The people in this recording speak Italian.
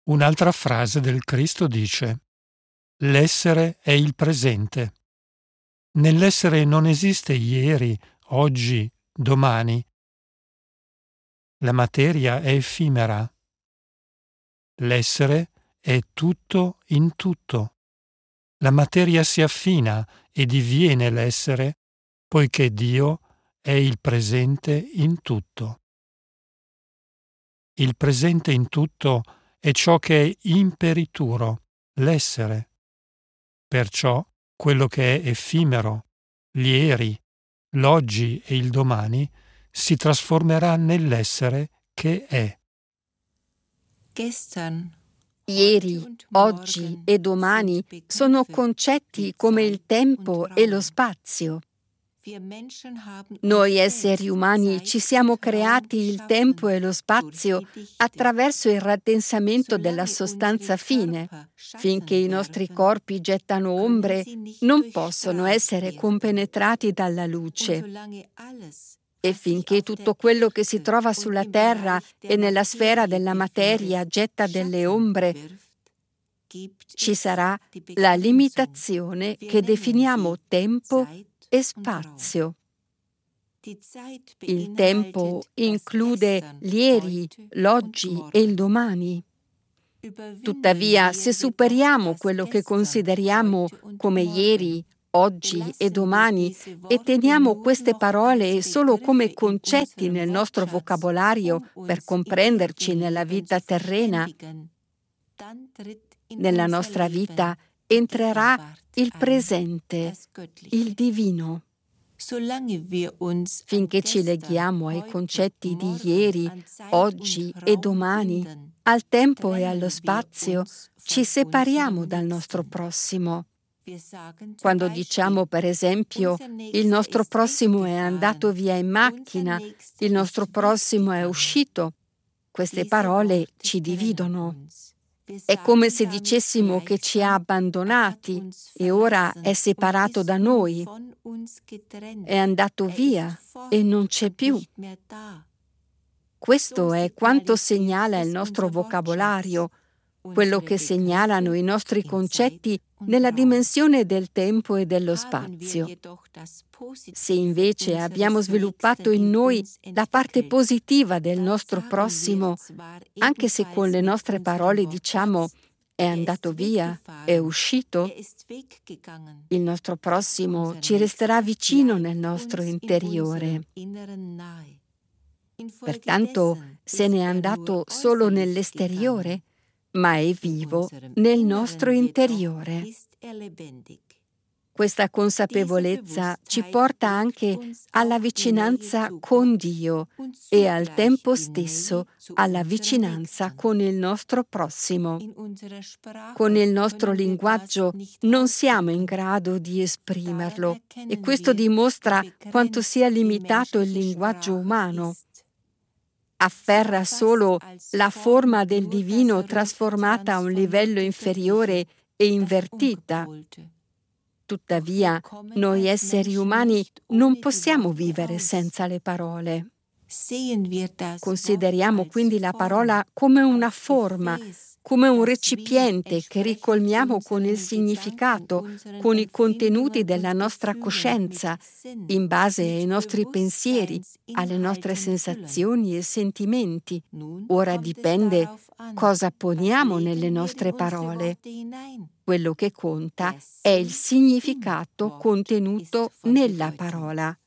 Un'altra frase del Cristo dice: l'essere è il presente. Nell'essere non esiste ieri, oggi, domani. La materia è effimera. L'essere è tutto in tutto. La materia si affina e diviene l'essere, poiché Dio è il presente in tutto. Il presente in tutto è ciò che è imperituro, l'essere. Perciò quello che è effimero, l'ieri, l'oggi e il domani si trasformerà nell'essere che è. Ieri, oggi e domani sono concetti come il tempo e lo spazio. Noi esseri umani ci siamo creati il tempo e lo spazio attraverso il raddensamento della sostanza fine. Finché i nostri corpi gettano ombre, non possono essere compenetrati dalla luce. E finché tutto quello che si trova sulla terra e nella sfera della materia getta delle ombre, ci sarà la limitazione che definiamo tempo e spazio. Il tempo include l'ieri, l'oggi e il domani. Tuttavia, se superiamo quello che consideriamo come ieri, oggi e domani e teniamo queste parole solo come concetti nel nostro vocabolario per comprenderci nella vita terrena, nella nostra vita entrerà il presente, il divino. Finché ci leghiamo ai concetti di ieri, oggi e domani, al tempo e allo spazio, ci separiamo dal nostro prossimo. Quando diciamo, per esempio, il nostro prossimo è andato via in macchina, il nostro prossimo è uscito, queste parole ci dividono. È come se dicessimo che ci ha abbandonati e ora è separato da noi, è andato via e non c'è più. Questo è quanto segnala il nostro vocabolario, quello che segnalano i nostri concetti nella dimensione del tempo e dello spazio. Se invece abbiamo sviluppato in noi la parte positiva del nostro prossimo, anche se con le nostre parole diciamo è andato via, è uscito, il nostro prossimo ci resterà vicino nel nostro interiore. Pertanto se n'è andato solo nell'esteriore, ma è vivo nel nostro interiore. Questa consapevolezza ci porta anche alla vicinanza con Dio e al tempo stesso alla vicinanza con il nostro prossimo. Con il nostro linguaggio non siamo in grado di esprimerlo e questo dimostra quanto sia limitato il linguaggio umano. Afferra solo la forma del divino trasformata a un livello inferiore e invertita. Tuttavia, noi esseri umani non possiamo vivere senza le parole. Consideriamo quindi la parola come una forma, come un recipiente che ricolmiamo con il significato, con i contenuti della nostra coscienza, in base ai nostri pensieri, alle nostre sensazioni e sentimenti. Ora dipende cosa poniamo nelle nostre parole. Quello che conta è il significato contenuto nella parola.